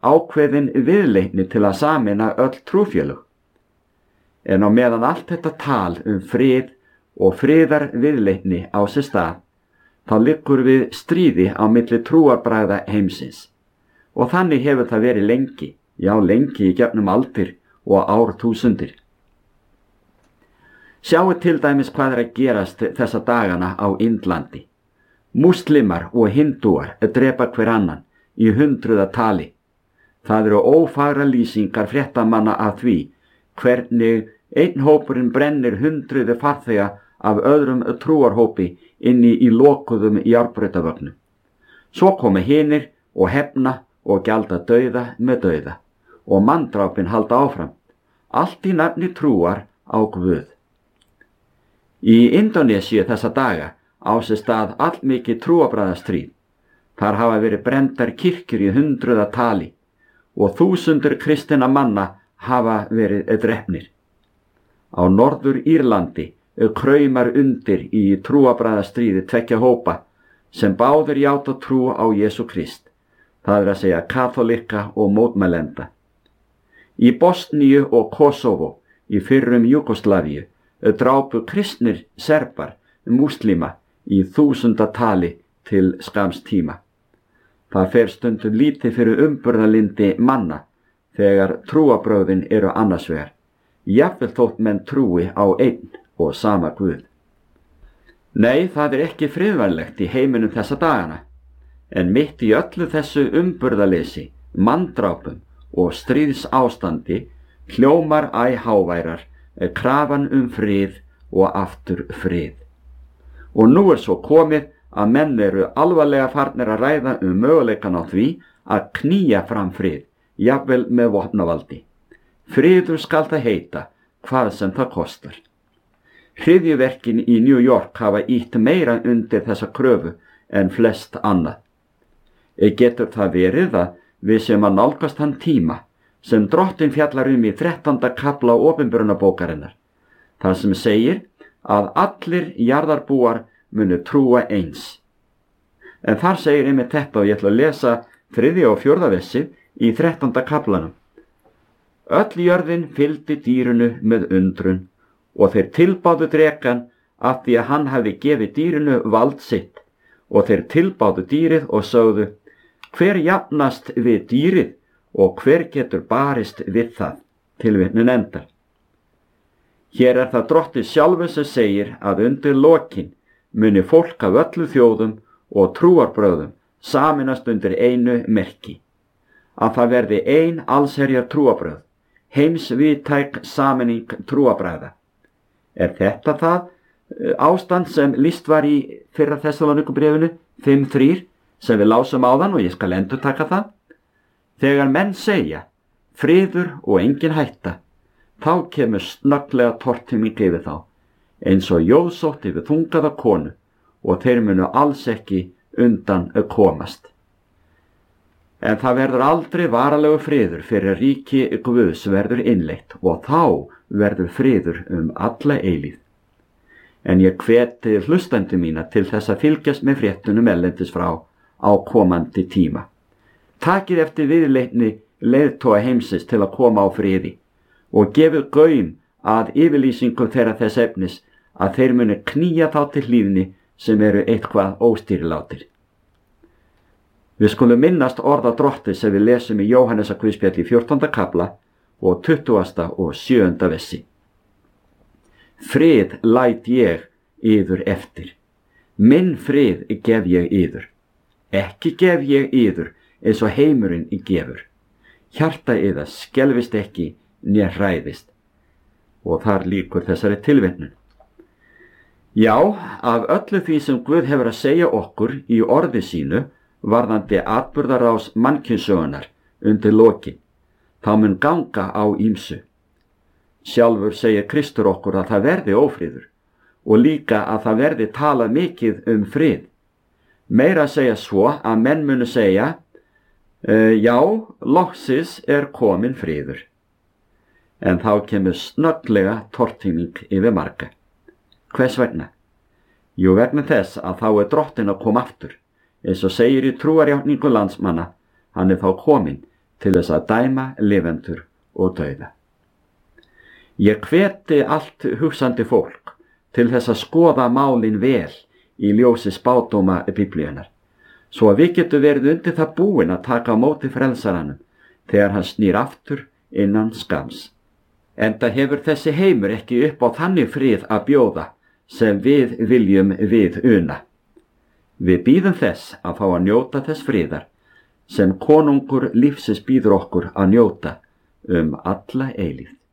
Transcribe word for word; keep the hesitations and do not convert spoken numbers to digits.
ákveðin viðleitni til að sameina öll trúfélög. En á meðan allt þetta tal um frið og friðar viðleitni á sér stað, þá liggur við stríði á milli trúarbragða heimsins. Og þannig hefur það verið lengi, já lengi í gegnum aldir og árþúsundir. Sjáu til dæmis hvað er að gerast þessa dagana á Indlandi. Múslimar og hindúar drepa hver annan í hundruða tali. Það eru ófagra lýsingar fréttamanna af því hvernig einn hópurinn brennir hundruði farþega af öðrum trúarhópi inni í lokuðum járnbrautarvögnum. Svo komu hinir og hefna og gjalda dauða með dauða og manndrápin halda áfram, allt í nafni trúar á Guð. Í Indónesíu þessa daga á sér stað allmikið trúarbragðastríð. Þar hafa verið brenndar kirkjur í hundruða tali og þúsundur kristinna manna hafa verið drepnir. Á Norður Írlandi kraumar undir í trúarbragðastríði tveggja hópa sem báðir játa trú á Jesú Krist, það er að segja katholika og mótmælenda. Í Bosníu og Kosovo í fyrrum Júgóslavíu drápu kristnir serbar múslima í þúsundatali til skams tíma. Það fer stundum lítið fyrir umburðarlyndi manna þegar trúarbrögðin eru annars vegar, jafnvel þótt menn trúi á einn og sama Guð. Nei, það er ekki friðvænlegt í heiminum þessa dagana, en mitt í öllu þessu umburðarleysi, manndrápum og stríðsástandi hljómar æ háværar krafan um frið og aftur frið. Og nú er svo komið að menn eru alvarlega farnir að ræða um möguleikan á því að knýja fram frið, jafnvel með vopnavaldi. Friður skal það heita, hvað sem það kostar. Hryðjuverkin í New York hafa ýtt meira undir þessa kröfu en flest annað. Getur það verið að við sem að nálgast hann tíma sem Drottinn fjallar um í þrettánda kafla Opinberunarbókarinnar, þar sem segir að allir jarðarbúar munu trúa eins. En þar segir einmitt þetta, og ég ætla að lesa þriðja og fjórða vessið í þrettánda kaflanum. Öll jörðin fylgdi dýrinu með undrun og þeir tilbáðu drekan af því að hann hafi gefið dýrinu vald sitt, og þeir tilbáðu dýrið og sögðu: hver jafnast við dýrið og hver getur barist við það? Tilvitnun endar. Hér er það Drottinn sjálfur sem segir að undir lokin muni fólk af öllu þjóðum og trúarbrögðum sameinast undir einu merki, að það verði ein allsherjar trúarbrögð, heimsvíðtæk sameining trúarbragða. Er þetta það ástand sem lýst var í fyrra Þessaloníkubréfinu fimm þrjú sem við lásum áðan, og ég skal endurtaka það? Þegar menn segja friður og engin hætta, þá kemur snögglega tortíming yfir þá, eins og jóðsótt yfir þungaða konu, og þeir munu alls ekki undan að komast. En það verður aldrei varalegu friður fyrir ríki Guðs verður innleitt, og þá verður friður um alla eilíð. En ég hveti hlustandi mína til þess að fylgjast með fréttunum erlendis frá á komandi tíma. Takið eftir viðleitni leiðtoga heimsins til að koma á friði og gefið gaum að yfirlýsingum þeirra þess efnis að þeir muni knýja þá til hlýðni sem eru eitthvað óstýrilátir. Við skulum minnast orða Drottins sem við lesum í Jóhannesarguðspjalli í fjórtánda kafla og tuttugasta og sjöunda vessi. Frið læt ég yður eftir, minn frið gef ég yður, ekki gef ég yður eins og heimurinn gefur. Hjarta yðar skelfist ekki né hræðist. Og þar lýkur þessari tilvitnun. Já, af öllu því sem Guð hefur að segja okkur í orði sínu varðandi atburðarás mannkynssögunnar undir lokin, þá mun ganga á ýmsu. Sjálfur segir Kristur okkur að það verði ófriður og líka að það verði talað mikið um frið. Meira að segja svo að menn munu segja: Uh, já, loksis er komin friður. En þá kemur snögglega tortíming yfir marga. Hvers vegna? Jú, vegna þess að þá er Drottinn að koma aftur, eins og segir í trúarjátningu landsmanna, hann er þá kominn til þess að dæma lifendur og dauða. Ég hveti allt hugsandi fólk til þess að skoða málin vel í ljósi spádóma Biblíunnar, svo að við getum verið undir það búin að taka á móti frelsaranum þegar hann snýr aftur innan skams. Enda hefur þessi heimur ekki upp á þannig frið að bjóða sem við viljum við una. Við bíðum þess að fá að njóta þess friðar sem konungur lífsins býður okkur að njóta um alla eilífð.